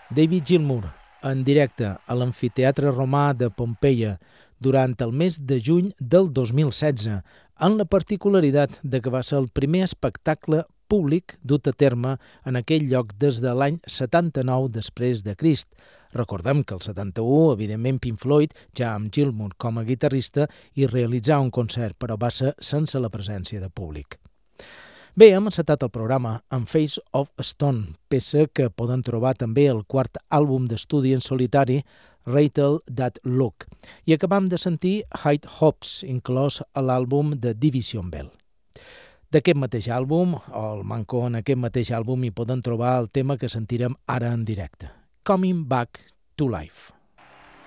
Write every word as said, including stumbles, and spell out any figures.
David Gilmour, en directe a l'Amfiteatre Romà de Pompeia durant el mes de juny del dos mil setze, amb la particularitat de que va ser el primer espectacle públic dut a terme en aquell lloc des de l'any setanta-nou després de Crist. Recordem que el setanta-u, evidentment, Pink Floyd, ja amb Gilmour com a guitarrista, hi realitzà un concert, però va ser sense la presència de públic. Bé, hem encetat el programa amb Face of Stone, peça que poden trobar també el quart àlbum d'estudi en solitari, Rattle That Look, i acabam de sentir High Hopes, inclòs a l'àlbum de Division Bell. D'aquest mateix àlbum, o el manco en aquest mateix àlbum, hi poden trobar el tema que sentirem ara en directe, Coming Back to Life.